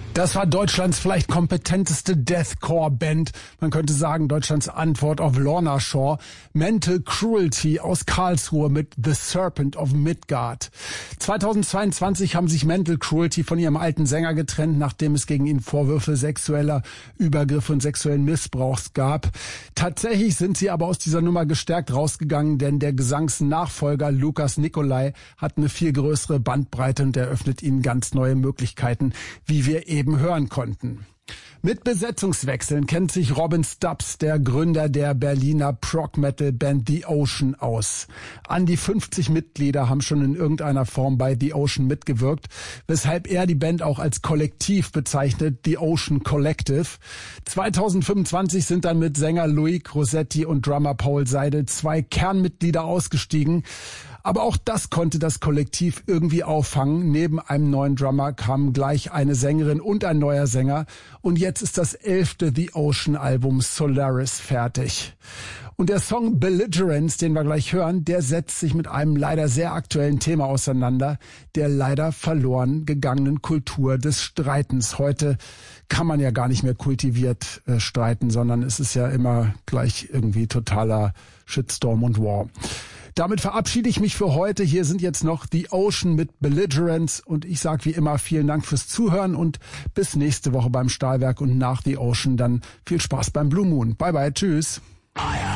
Das war Deutschlands vielleicht kompetenteste Deathcore-Band. Man könnte sagen, Deutschlands Antwort auf Lorna Shore. Mental Cruelty aus Karlsruhe mit The Serpent of Midgard. 2022 haben sich Mental Cruelty von ihrem alten Sänger getrennt, nachdem es gegen ihn Vorwürfe sexueller Übergriffe und sexuellen Missbrauchs gab. Tatsächlich sind sie aber aus dieser Nummer gestärkt rausgegangen, denn der Gesangsnachfolger Lukas Nicolai hat eine viel größere Bandbreite und eröffnet ihnen ganz neue Möglichkeiten, wie wir eben hören konnten. Mit Besetzungswechseln kennt sich Robin Stubbs, der Gründer der Berliner Prog-Metal-Band The Ocean, aus. An die 50 Mitglieder haben schon in irgendeiner Form bei The Ocean mitgewirkt, weshalb er die Band auch als Kollektiv bezeichnet, The Ocean Collective. 2025 sind dann mit Sänger Loic Rossetti und Drummer Paul Seidel 2 Kernmitglieder ausgestiegen. Aber auch das konnte das Kollektiv irgendwie auffangen. Neben einem neuen Drummer kamen gleich eine Sängerin und ein neuer Sänger. Und jetzt ist das 11. The Ocean Album Solaris fertig. Und der Song Belligerence, den wir gleich hören, der setzt sich mit einem leider sehr aktuellen Thema auseinander, der leider verloren gegangenen Kultur des Streitens. Heute kann man ja gar nicht mehr kultiviert streiten, sondern es ist ja immer gleich irgendwie totaler Shitstorm und War. Damit verabschiede ich mich für heute. Hier sind jetzt noch The Ocean mit Belligerence und ich sage wie immer vielen Dank fürs Zuhören und bis nächste Woche beim Stahlwerk und nach The Ocean dann viel Spaß beim Blue Moon. Bye bye, tschüss.